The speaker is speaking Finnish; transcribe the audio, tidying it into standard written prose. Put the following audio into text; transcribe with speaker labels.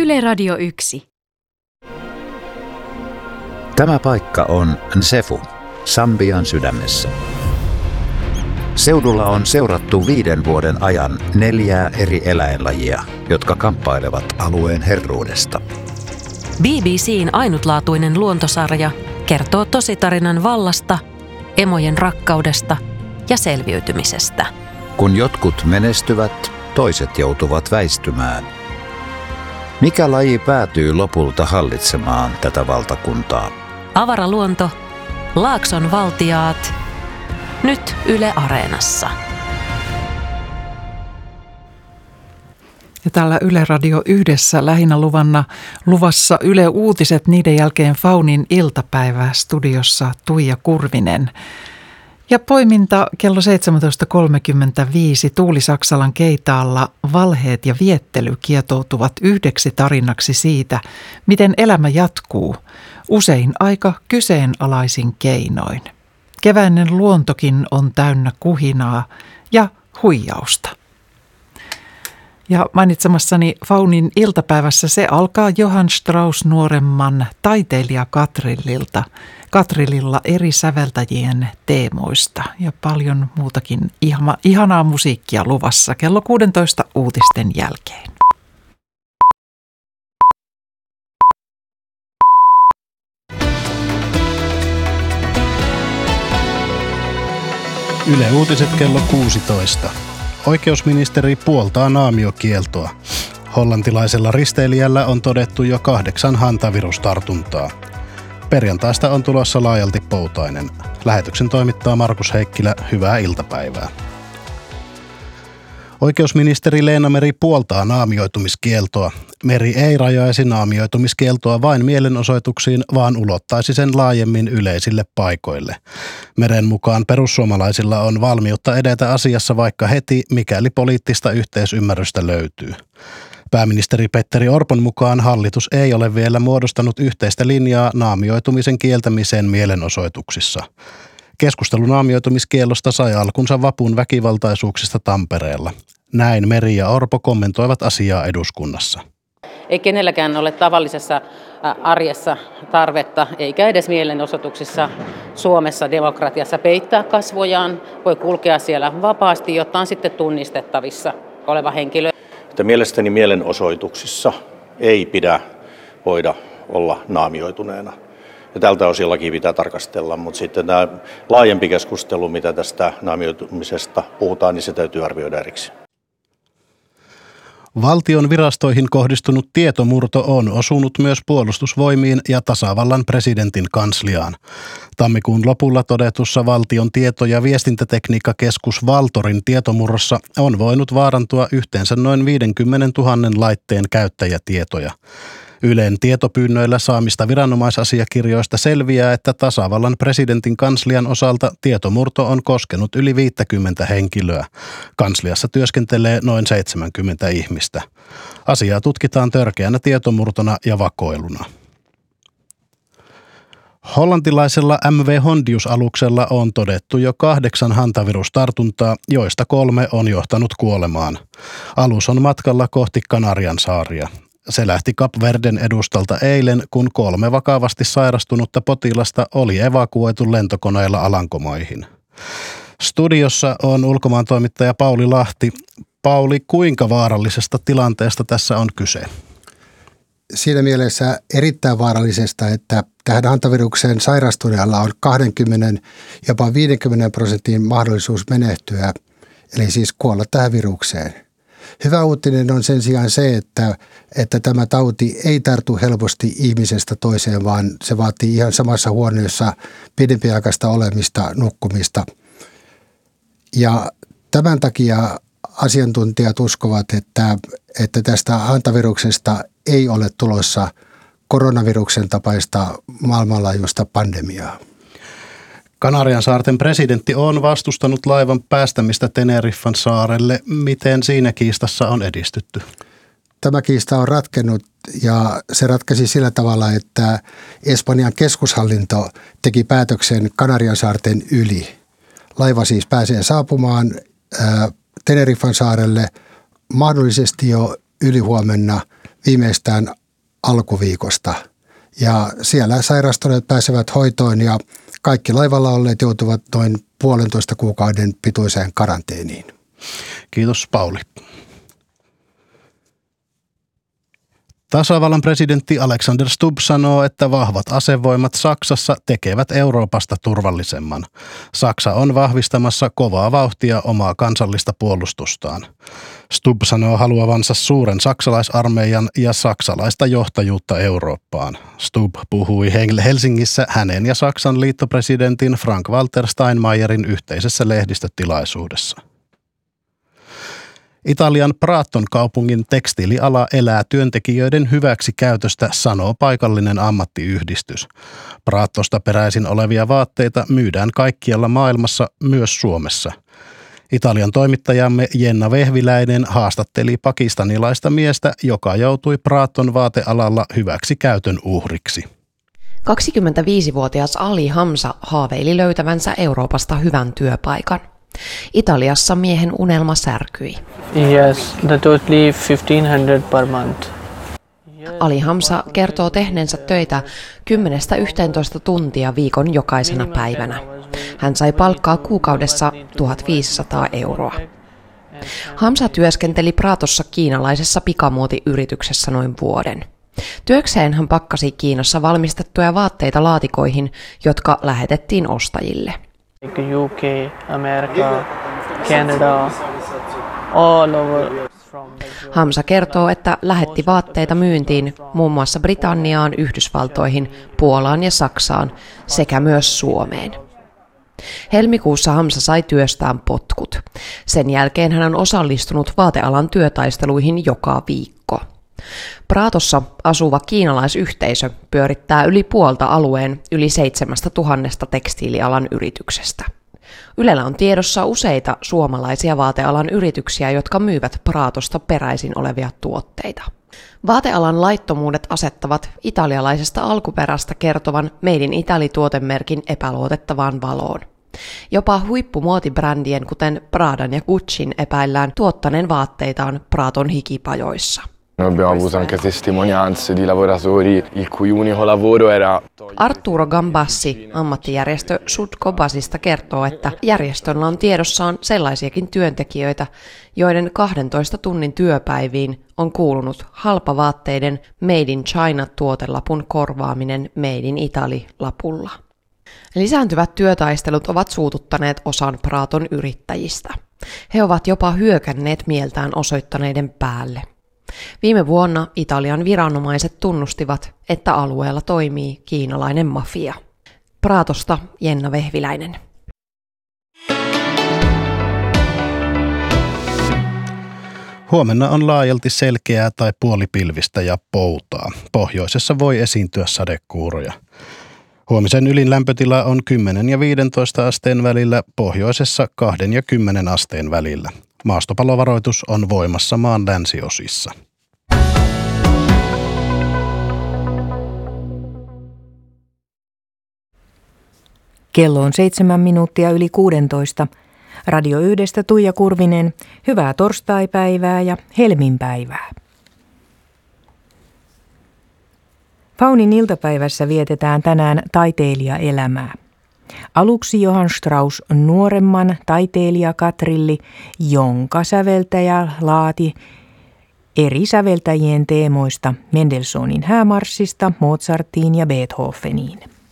Speaker 1: Yle Radio 1.
Speaker 2: Tämä paikka on Nsefu, Sambian sydämessä. Seudulla on seurattu 5 vuoden ajan 4 eri eläinlajia, jotka kamppailevat alueen herruudesta.
Speaker 3: BBC:n ainutlaatuinen luontosarja kertoo tositarinan vallasta, emojen rakkaudesta ja selviytymisestä. Kun
Speaker 2: jotkut menestyvät, toiset joutuvat väistymään. Mikä laji päätyy lopulta hallitsemaan tätä valtakuntaa?
Speaker 3: Avaraluonto, Laakson valtiaat, nyt Yle Areenassa.
Speaker 4: Ja täällä Yle Radio 1 lähinnä luvassa Yle Uutiset, niiden jälkeen Faunin iltapäivä, studiossa Tuija Kurvinen. Ja poiminta kello 17.35 Tuuli Saksalan keitaalla valheet ja viettely kietoutuvat yhdeksi tarinaksi siitä, miten elämä jatkuu, usein aika kyseenalaisin keinoin. Keväinen luontokin on täynnä kuhinaa ja huijausta. Ja mainitsemassani Faunin iltapäivässä se alkaa Johann Strauss nuoremman taiteilija Katrililla eri säveltäjien teemoista ja paljon muutakin ihanaa musiikkia luvassa kello 16 uutisten jälkeen.
Speaker 5: Yle Uutiset kello 16. Oikeusministeri puoltaa naamiokieltoa. Hollantilaisella risteilijällä on todettu jo 8 hantavirustartuntaa. Perjantaista on tulossa laajalti poutainen. Lähetyksen toimittaa Markus Heikkilä. Hyvää iltapäivää. Oikeusministeri Leena Meri puoltaa naamioitumiskieltoa. Meri ei rajaisi naamioitumiskieltoa vain mielenosoituksiin, vaan ulottaisi sen laajemmin yleisille paikoille. Meren mukaan perussuomalaisilla on valmiutta edetä asiassa vaikka heti, mikäli poliittista yhteisymmärrystä löytyy. Pääministeri Petteri Orpon mukaan hallitus ei ole vielä muodostanut yhteistä linjaa naamioitumisen kieltämiseen mielenosoituksissa. Keskustelu naamioitumiskiellosta sai alkunsa vapun väkivaltaisuuksista Tampereella. Näin Meri ja Orpo kommentoivat asiaa eduskunnassa.
Speaker 6: Ei kenelläkään ole tavallisessa arjessa tarvetta, eikä edes mielenosoituksissa Suomessa demokratiassa peittää kasvojaan. Voi kulkea siellä vapaasti, jotta on sitten tunnistettavissa oleva henkilö.
Speaker 7: Mielestäni mielenosoituksissa ei pidä voida olla naamioituneena. Ja tältä osin laki pitää tarkastella, mutta sitten tämä laajempi keskustelu, mitä tästä naamioitumisesta puhutaan, niin se täytyy arvioida erikseen.
Speaker 5: Valtion virastoihin kohdistunut tietomurto on osunut myös puolustusvoimiin ja tasavallan presidentin kansliaan. Tammikuun lopulla todetussa valtion tieto- ja viestintätekniikkakeskus Valtorin tietomurrossa on voinut vaarantua yhteensä noin 50 000 laitteen käyttäjätietoja. Ylen tietopyynnöillä saamista viranomaisasiakirjoista selviää, että tasavallan presidentin kanslian osalta tietomurto on koskenut yli 50 henkilöä. Kansliassa työskentelee noin 70 ihmistä. Asiaa tutkitaan törkeänä tietomurtona ja vakoiluna. Hollantilaisella MV Hondius-aluksella on todettu jo 8 hantavirustartuntaa, joista 3 on johtanut kuolemaan. Alus on matkalla kohti Kanariansaaria. Se lähti Kap Verden edustalta eilen, kun 3 vakavasti sairastunutta potilasta oli evakuoitu lentokoneella Alankomaihin. Studiossa on ulkomaantoimittaja Pauli Lahti. Pauli, kuinka vaarallisesta tilanteesta tässä on kyse?
Speaker 8: Siinä mielessä erittäin vaarallisesta, että tähän hantavirukseen sairastuneella on 20, jopa 50% mahdollisuus menehtyä, eli siis kuolla tähän virukseen. Hyvä uutinen on sen sijaan se, että tämä tauti ei tartu helposti ihmisestä toiseen, vaan se vaatii ihan samassa huoneessa pidempiaikaista olemista, nukkumista. Ja tämän takia asiantuntijat uskovat, että tästä hantaviruksesta ei ole tulossa koronaviruksen tapaista maailmanlaajuista pandemiaa.
Speaker 5: Kanariansaarten presidentti on vastustanut laivan päästämistä Teneriffan saarelle. Miten siinä kiistassa on edistytty?
Speaker 8: Tämä kiista on ratkennut ja se ratkaisi sillä tavalla, että Espanjan keskushallinto teki päätöksen Kanariansaarten yli. Laiva siis pääsee saapumaan Teneriffan saarelle mahdollisesti jo ylihuomenna viimeistään alkuviikosta. Ja siellä sairastuneet pääsevät hoitoon ja kaikki laivalla olleet joutuvat noin 1,5 kuukauden pituiseen karanteeniin.
Speaker 5: Kiitos Pauli. Tasavallan presidentti Alexander Stubb sanoo, että vahvat asevoimat Saksassa tekevät Euroopasta turvallisemman. Saksa on vahvistamassa kovaa vauhtia omaa kansallista puolustustaan. Stubb sanoo haluavansa suuren saksalaisarmeijan ja saksalaista johtajuutta Eurooppaan. Stubb puhui Helsingissä hänen ja Saksan liittopresidentin Frank-Walter Steinmeierin yhteisessä lehdistötilaisuudessa. Italian Praton kaupungin tekstiiliala elää työntekijöiden hyväksikäytöstä, sanoo paikallinen ammattiyhdistys. Pratosta peräisin olevia vaatteita myydään kaikkialla maailmassa, myös Suomessa. Italian toimittajamme Jenna Vehviläinen haastatteli pakistanilaista miestä, joka joutui Praton vaatealalla hyväksikäytön uhriksi.
Speaker 1: 25-vuotias Ali Hamza haaveili löytävänsä Euroopasta hyvän työpaikan. Italiassa miehen unelma särkyi.
Speaker 9: Yes, the totally 1,500 per month.
Speaker 1: Ali Hamza kertoo tehneensä töitä 10–11 tuntia viikon jokaisena päivänä. Hän sai palkkaa kuukaudessa 1 500 euroa. Hamza työskenteli Pratossa kiinalaisessa pikamuotiyrityksessä noin vuoden. Työkseen hän pakkasi Kiinassa valmistettuja vaatteita laatikoihin, jotka lähetettiin ostajille.
Speaker 9: UK, America, Canada, all over.
Speaker 1: Hamza kertoo, että lähetti vaatteita myyntiin muun muassa Britanniaan, Yhdysvaltoihin, Puolaan ja Saksaan sekä myös Suomeen. Helmikuussa Hamza sai työstään potkut. Sen jälkeen hän on osallistunut vaatealan työtaisteluihin joka viikko. Pratossa asuva kiinalaisyhteisö pyörittää yli puolta alueen yli 7,000 tekstiilialan yrityksestä. Ylellä on tiedossa useita suomalaisia vaatealan yrityksiä, jotka myyvät Pratosta peräisin olevia tuotteita. Vaatealan laittomuudet asettavat italialaisesta alkuperästä kertovan Made in Italy-tuotemerkin epäluotettavaan valoon. Jopa huippumuotibrändien, kuten Pradan ja Guccin, epäillään tuottaneen vaatteitaan Praton hikipajoissa.
Speaker 10: Abbiamo avuto anche testimonianze di lavoratori il cui unico lavoro era...
Speaker 1: Arturo Gambassi ammattijärjestö Sudcobasista kertoo, että järjestöllä on tiedossaan sellaisiakin työntekijöitä, joiden 12 tunnin työpäiviin on kuulunut halpavaatteiden Made in China-tuotelapun korvaaminen Made in Italy-lapulla. Lisääntyvät työtaistelut ovat suututtaneet osan Praton yrittäjistä. He ovat jopa hyökänneet mieltään osoittaneiden päälle. Viime vuonna Italian viranomaiset tunnustivat, että alueella toimii kiinalainen mafia. Pratosta Jenna Vehviläinen.
Speaker 5: Huomenna on laajalti selkeää tai puolipilvistä ja poutaa. Pohjoisessa voi esiintyä sadekuuroja. Huomisen ylin lämpötila on 10 ja 15 asteen välillä, pohjoisessa 2 ja 10 asteen välillä. Maastopallovaroitus on voimassa maan länsiosissa.
Speaker 11: Kello on 7 minuuttia yli 16. Radio 1 Tuija Kurvinen, hyvää torstaipäivää ja helminpäivää. Faunin iltapäivässä vietetään tänään taiteilijaelämää. Aluksi Johann Strauss nuoremman taiteilijakatrille, jonka säveltäjä laati eri säveltäjien teemoista Mendelssohnin häämarssista Mozartiin ja Beethoveniin.